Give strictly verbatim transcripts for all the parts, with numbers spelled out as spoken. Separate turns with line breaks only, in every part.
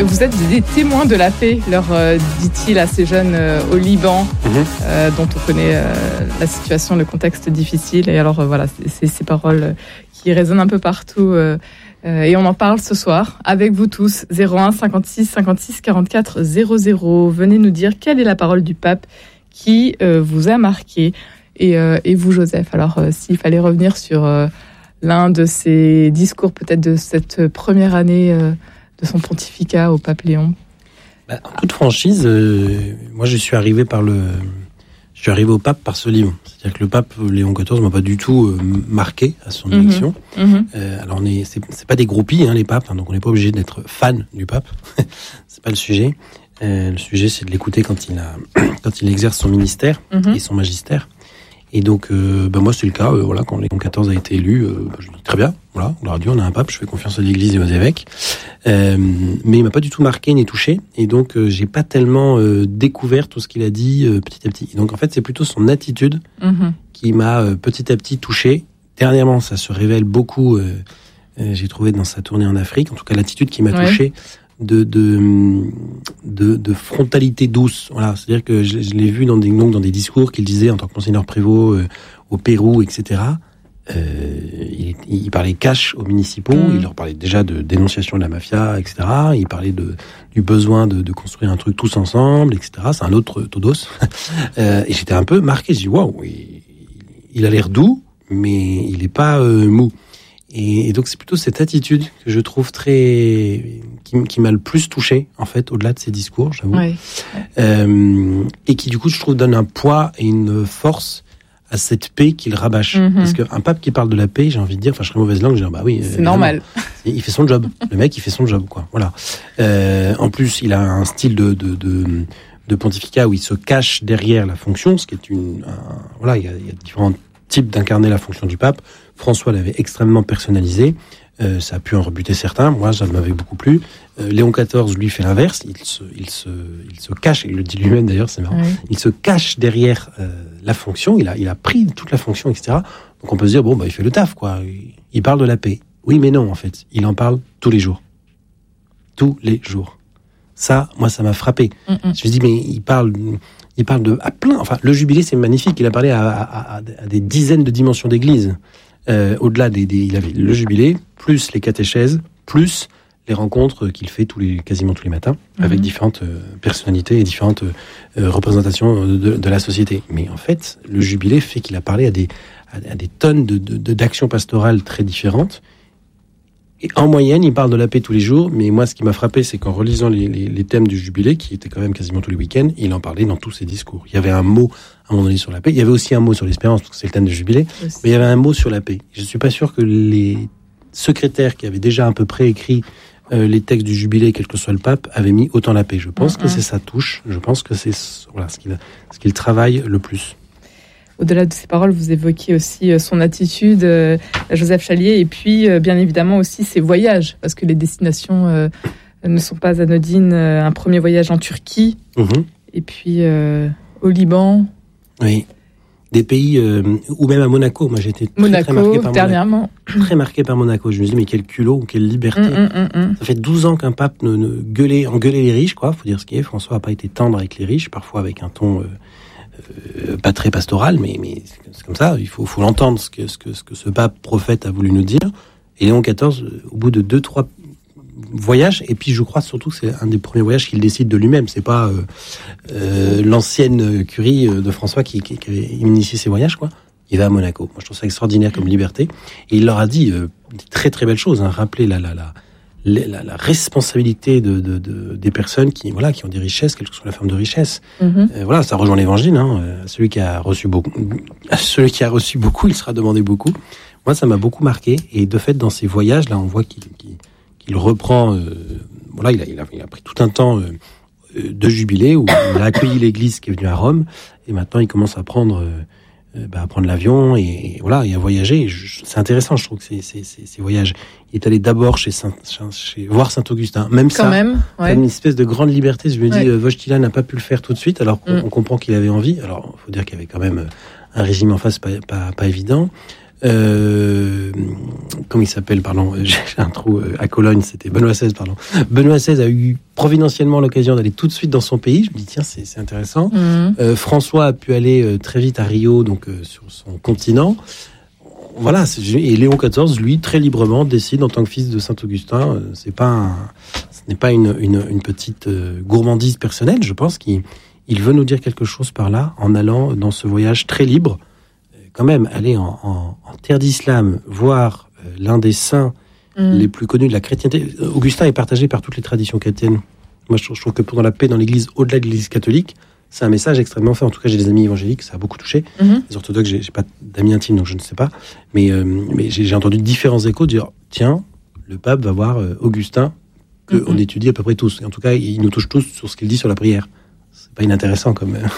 Et vous êtes des témoins de la paix, leur euh, dit-il à ces jeunes euh, au Liban, mmh. euh, dont on connaît euh, la situation, le contexte difficile. Et alors euh, voilà, c'est, c'est ces paroles qui résonnent un peu partout. Euh, euh, et on en parle ce soir avec vous tous. zéro un cinquante-six cinquante-six quarante-quatre zéro zéro. Venez nous dire quelle est la parole du pape qui euh, vous a marqué. Et, euh, et vous, Joseph, alors euh, s'il fallait revenir sur euh, l'un de ces discours, peut-être de cette première année euh, de son pontificat au pape Léon.
Bah, en toute franchise, euh, moi je suis arrivé par le, je suis arrivé au pape par ce livre. C'est-à-dire que le pape Léon quatorze m'a pas du tout euh, marqué à son
mmh,
élection.
Mmh.
Euh, alors on est, c'est, c'est pas des groupies, hein, les papes, hein, donc on n'est pas obligé d'être fan du pape. C'est pas le sujet. Euh, le sujet, c'est de l'écouter quand il a, quand il exerce son ministère mmh. et son magistère. Et donc, euh, ben moi, c'est le cas. Euh, voilà, quand Léon quatorze a été élu, euh, ben je dis très bien. Voilà, on leur a dit, on a un pape. Je fais confiance à l'Église et aux évêques. Euh, mais il m'a pas du tout marqué ni touché. Et donc, euh, j'ai pas tellement euh, découvert tout ce qu'il a dit euh, petit à petit. Et donc, en fait, c'est plutôt son attitude mmh. qui m'a euh, petit à petit touché. Dernièrement, ça se révèle beaucoup. Euh, euh, j'ai trouvé dans sa tournée en Afrique, en tout cas, l'attitude qui m'a ouais. touché. De, de, de, de frontalité douce. Voilà, c'est-à-dire que je, je l'ai vu dans des, donc dans des discours qu'il disait en tant que monseigneur prévôt euh, au Pérou, et cetera. Euh, il, il parlait cash aux municipaux, mmh. il leur parlait déjà de dénonciation de la mafia, et cetera. Il parlait de, du besoin de, de construire un truc tous ensemble, et cetera. C'est un autre Todos. euh, et j'étais un peu marqué. Je dis waouh, il, il a l'air doux, mais il n'est pas euh, mou. Et, et donc c'est plutôt cette attitude que je trouve très qui, qui m'a le plus touché en fait au-delà de ses discours, j'avoue,
ouais.
euh, et qui du coup je trouve donne un poids et une force à cette paix qu'il rabâche. Mm-hmm. Parce qu'un pape qui parle de la paix, j'ai envie de dire, enfin je serais mauvaise langue, je dirais bah oui,
c'est euh, normal.
Il fait son job, le mec il fait son job quoi. Voilà. Euh, en plus il a un style de de, de de pontificat où il se cache derrière la fonction, ce qui est une un, voilà il y a, il y a différents types d'incarner la fonction du pape. François l'avait extrêmement personnalisé, euh, ça a pu en rebuter certains, moi ça m'avait beaucoup plu. Euh, Léon quatorze lui fait l'inverse, il se, il se, il se cache, il le dit lui-même d'ailleurs, c'est marrant, oui. il se cache derrière euh, la fonction, il a, il a pris toute la fonction, et cetera. Donc on peut se dire, bon, bah, il fait le taf, quoi, il, il parle de la paix. Oui, mais non, en fait, il en parle tous les jours. Tous les jours. Ça, moi, ça m'a frappé. Mm-mm. Je me suis dit, mais il parle... Il parle de à plein. Enfin, le jubilé, c'est magnifique. Il a parlé à, à, à, à des dizaines de dimensions d'église. Euh, au-delà des, des, il avait le jubilé, plus les catéchèses, plus les rencontres qu'il fait tous les, quasiment tous les matins, mmh. avec différentes euh, personnalités et différentes euh, représentations de, de, de la société. Mais en fait, le jubilé fait qu'il a parlé à des, à, à des tonnes de, de, de, d'actions pastorales très différentes. Et en moyenne, il parle de la paix tous les jours, mais moi, ce qui m'a frappé, c'est qu'en relisant les, les, les thèmes du jubilé, qui étaient quand même quasiment tous les week-ends, il en parlait dans tous ses discours. Il y avait un mot, à un moment donné, sur la paix. Il y avait aussi un mot sur l'espérance, parce que c'est le thème du jubilé, aussi. Mais il y avait un mot sur la paix. Je suis pas sûr que les secrétaires qui avaient déjà un peu préécrit euh, les textes du jubilé, quel que soit le pape, avaient mis autant la paix. Je pense mm-hmm. que c'est sa touche. Je pense que c'est voilà, ce qu'il, ce qu'il travaille le plus.
Au-delà de ces paroles, vous évoquiez aussi son attitude, euh, Joseph Chalier, et puis euh, bien évidemment aussi ses voyages, parce que les destinations euh, ne sont pas anodines. Un premier voyage en Turquie, mmh. et puis euh, au Liban.
Oui, des pays, euh, ou même à Monaco. Moi, j'ai été très,
Monaco,
très marqué par
dernièrement.
Monaco. Très marqué par Monaco. Je me dis, mais quel culot, quelle liberté. Mmh, mmh, mmh. Ça fait douze ans qu'un pape ne, ne gueulait, engueulait les riches, quoi. Faut dire ce qui est. François n'a pas été tendre avec les riches, parfois avec un ton... Euh, Euh, pas très pastoral, mais, mais c'est comme ça, il faut, faut l'entendre, ce que, ce, que, ce que ce pape prophète a voulu nous dire. Et Léon quatorze, au bout de deux, trois voyages, et puis je crois surtout que c'est un des premiers voyages qu'il décide de lui-même, c'est pas euh, euh, l'ancienne curie de François qui, qui, qui avait initié ces voyages, quoi. Il va à Monaco. Moi, je trouve ça extraordinaire comme liberté. Et il leur a dit euh, des très très belles choses, hein. Rappelez la, la, la, la, la responsabilité de, de, de, des personnes qui, voilà, qui ont des richesses, quelle que soit la forme de richesse. Mm-hmm. Euh, voilà, ça rejoint l'évangile, hein. Celui qui a reçu beaucoup, celui qui a reçu beaucoup, il sera demandé beaucoup. Moi, ça m'a beaucoup marqué. Et de fait, dans ces voyages, là, on voit qu'il, qu'il, qu'il reprend, euh, voilà, il a, il a, il a pris tout un temps euh, de jubilé où il a accueilli l'église qui est venue à Rome. Et maintenant, il commence à prendre, euh, bah, à prendre l'avion et, et voilà, et à voyager. Et je, c'est intéressant, je trouve que c'est, c'est, c'est, ces voyages. Il est allé d'abord chez Saint, chez, voir Saint-Augustin. Même Quand ça,
même, ouais.
Une espèce de grande liberté. Je me dis, ouais. euh, Wojtyla n'a pas pu le faire tout de suite, alors qu'on mm. on comprend qu'il avait envie. Alors, il faut dire qu'il y avait quand même un régime en face pas, pas, pas évident. Euh, comment il s'appelle, pardon, j'ai un trou euh, à Cologne, c'était Benoît seize, pardon. Benoît seize a eu providentiellement l'occasion d'aller tout de suite dans son pays. Je me dis tiens, c'est, c'est intéressant. Mmh. Euh, François a pu aller euh, très vite à Rio, donc euh, sur son continent. Voilà, c'est, et Léon quatorze, lui, très librement, décide en tant que fils de Saint-Augustin. Euh, c'est pas, un, ce n'est pas une, une, une petite euh, gourmandise personnelle. Je pense qu'il il veut nous dire quelque chose par là en allant dans ce voyage très libre. Quand même, aller en, en, en terre d'islam, voir euh, l'un des saints mmh. les plus connus de la chrétienté. Augustin est partagé par toutes les traditions chrétiennes. Moi, je trouve, je trouve que pour la paix dans l'Église, au-delà de l'Église catholique, c'est un message extrêmement fort. En tout cas, j'ai des amis évangéliques, ça a beaucoup touché. Mmh. Les orthodoxes, j'ai, j'ai pas d'amis intimes, donc je ne sais pas. Mais, euh, mais j'ai, j'ai entendu différents échos dire, tiens, le pape va voir euh, Augustin, qu'on mmh. étudie à peu près tous. Et en tout cas, il nous touche tous sur ce qu'il dit sur la prière. C'est pas inintéressant comme... Euh...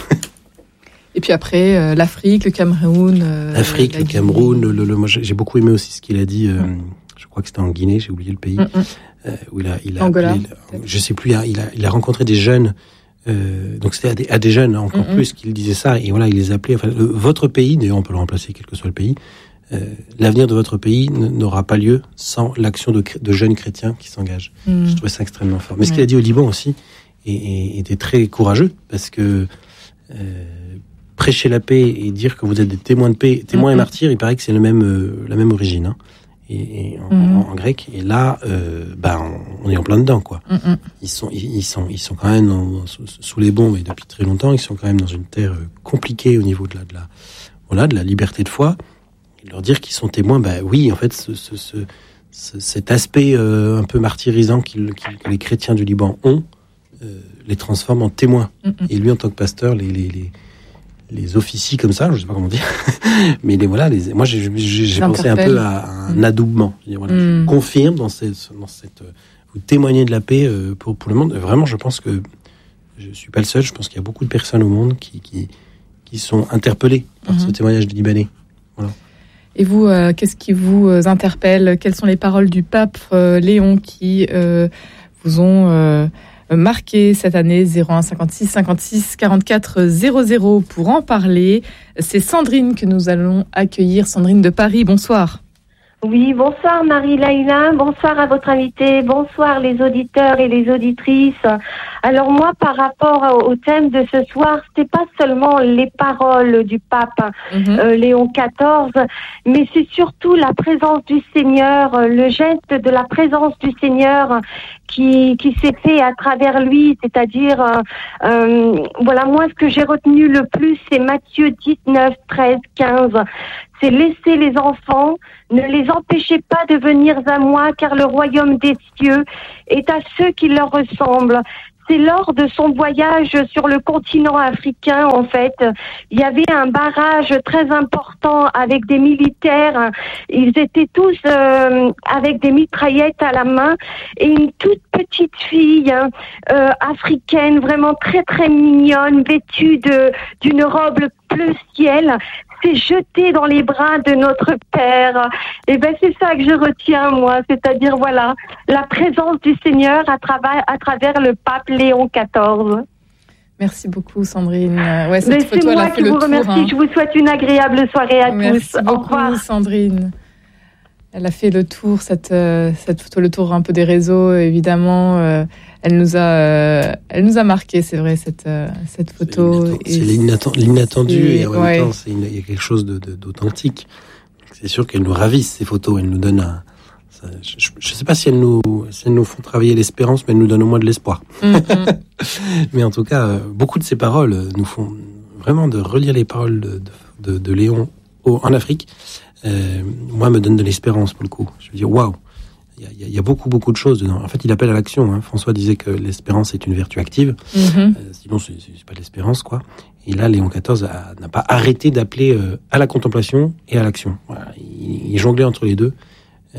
Et puis après, euh, l'Afrique, le Cameroun... Euh,
L'Afrique, le Cameroun, le, le, le, moi j'ai beaucoup aimé aussi ce qu'il a dit, euh, mm. je crois que c'était en Guinée, j'ai oublié le pays, mm, mm. Euh, où il a... Il a
Angola.
Appelé, je sais plus, il a, il a, il a rencontré des jeunes, euh, donc c'était à des, à des jeunes encore mm, plus qu'il disait ça, et voilà, il les appelait, enfin, le, votre pays, d'ailleurs on peut le remplacer quel que soit le pays, euh, l'avenir de votre pays n'aura pas lieu sans l'action de, de jeunes chrétiens qui s'engagent. Mm. Je trouvais ça extrêmement fort. Mais ce mm. qu'il a dit au Liban aussi et, et, était très courageux, parce que... Euh, prêcher la paix et dire que vous êtes des témoins de paix, témoins mmh. et martyrs, il paraît que c'est le même, euh, la même origine, hein, et, et en, mmh. en, en grec. Et là, euh, bah, on, on est en plein dedans, quoi. Mmh. Ils sont, ils, ils sont, ils sont quand même dans, sous, sous les bombes et depuis très longtemps. Ils sont quand même dans une terre compliquée au niveau de la, de la, voilà, de la liberté de foi. Et leur dire qu'ils sont témoins, bah oui, en fait, ce, ce, ce, ce cet aspect euh, un peu martyrisant qu'ils, qu'ils, que les chrétiens du Liban ont, euh, les transforme en témoins. Mmh. Et lui, en tant que pasteur, les, les, les les officies comme ça, je sais pas comment dire, mais les voilà, les, moi j'ai, j'ai, j'ai pensé un peu à un mmh. adoubement. Voilà, mmh. Je confirme dans cette, dans cette, vous témoignez de la paix pour pour le monde. Vraiment, je pense que je suis pas le seul. Je pense qu'il y a beaucoup de personnes au monde qui qui qui sont interpellées par mmh. ce témoignage des Libanais. Voilà.
Et vous, euh, qu'est-ce qui vous interpelle ? Quelles sont les paroles du pape euh, Léon qui euh, vous ont euh, marqué cette année? Zéro un cinquante-six cinquante-six quarante-quatre zéro zéro pour en parler. C'est Sandrine que nous allons accueillir. Sandrine de Paris, bonsoir.
Oui, bonsoir Marie-Laïla, bonsoir à votre invité, bonsoir les auditeurs et les auditrices. Alors moi, par rapport au thème de ce soir, c'était pas seulement les paroles du pape mm-hmm. euh, Léon quatorze, mais c'est surtout la présence du Seigneur, le geste de la présence du Seigneur qui qui s'est fait à travers lui, c'est-à-dire, euh, euh, voilà, moi ce que j'ai retenu le plus, c'est Matthieu dix-neuf, treize, quinze. C'est laisser les enfants, ne les empêchez pas de venir à moi, car le royaume des cieux est à ceux qui leur ressemblent. C'est lors de son voyage sur le continent africain, en fait, il y avait un barrage très important avec des militaires. Ils étaient tous euh, avec des mitraillettes à la main et une toute petite fille euh, africaine, vraiment très très mignonne, vêtue de d'une robe bleu ciel, s'est jetée dans les bras de notre Père. Et ben c'est ça que je retiens moi, c'est-à-dire voilà la présence du Seigneur à travers à travers le pape Léon quatorze.
Merci beaucoup Sandrine. Ouais, cette
Mais
photo,
c'est
elle
moi
a fait
qui
le
vous
tour,
remercie.
hein.
Je vous souhaite une agréable soirée à
Merci
tous.
beaucoup,
Au revoir
Sandrine. Elle a fait le tour, cette, euh, cette photo, le tour un peu des réseaux, évidemment. Euh, elle nous a, euh, elle nous a marqué, c'est vrai, cette, euh, cette photo.
C'est, c'est l'inattendu, l'inattendu
c'est,
et en
ouais.
même temps, c'est une, il y a quelque chose de, de, d'authentique. C'est sûr qu'elles nous ravissent, ces photos. Elles nous donnent un, ça, je ne sais pas si elles, nous, si elles nous font travailler l'espérance, mais elles nous donnent au moins de l'espoir. Mm-hmm. Mais en tout cas, beaucoup de ces paroles nous font vraiment de relire les paroles de, de, de, de Léon au, en Afrique. Euh, moi, me donne de l'espérance pour le coup. Je veux dire, waouh, il y a, y a beaucoup, beaucoup de choses dedans. En fait, il appelle à l'action. Hein. François disait que l'espérance est une vertu active. Mm-hmm. Euh, sinon, c'est, c'est pas de l'espérance, quoi. Et là, Léon quatorze a, n'a pas arrêté d'appeler euh, à la contemplation et à l'action. Voilà. Il, il jonglait entre les deux euh,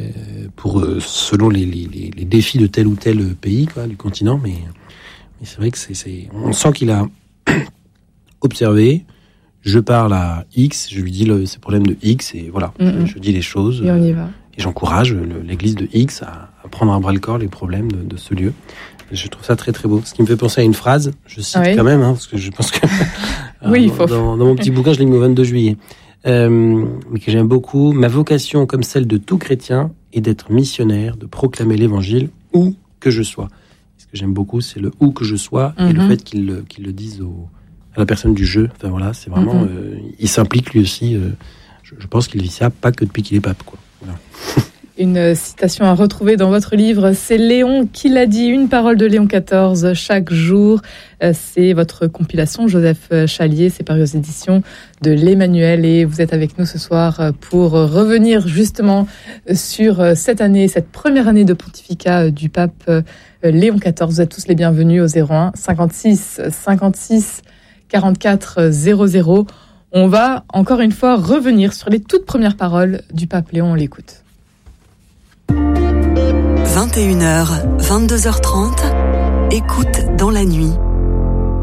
pour euh, selon les, les, les défis de tel ou tel pays, quoi, du continent. Mais, mais c'est vrai que c'est, c'est, on sent qu'il a observé. Je parle à X, je lui dis le, ces problèmes de X et voilà, mm-hmm. je, je dis les choses.
Et on y va.
Et j'encourage le, l'église de X à, à prendre à bras-le-corps les problèmes de, de ce lieu. Et je trouve ça très très beau. Ce qui me fait penser à une phrase, je cite oui. quand même, hein, parce que je pense que
oui,
dans, faut... dans, dans mon petit bouquin, je l'ai mis au vingt-deux juillet. euh, mais que j'aime beaucoup. Ma vocation, comme celle de tout chrétien, est d'être missionnaire, de proclamer l'évangile où que je sois. Ce que j'aime beaucoup, c'est le où que je sois mm-hmm. et le fait qu'il le, qu'il le dise au, à la personne du jeu. Enfin voilà, c'est vraiment, mm-hmm. euh, il s'implique lui aussi. Euh, je, je pense qu'il vit ça pas que depuis qu'il est pape, quoi. Voilà.
Une citation à retrouver dans votre livre, c'est Léon qui l'a dit, une parole de Léon quatorze chaque jour. C'est votre compilation, Joseph Chalier, c'est paru aux éditions de l'Emmanuel et vous êtes avec nous ce soir pour revenir justement sur cette année, cette première année de pontificat du pape Léon quatorze. Vous êtes tous les bienvenus au zéro un cinquante-six cinquante-six quarante-quatre zéro zéro. On va encore une fois revenir sur les toutes premières paroles du pape Léon, on l'écoute.
vingt et une heures, vingt-deux heures trente, écoute dans la nuit,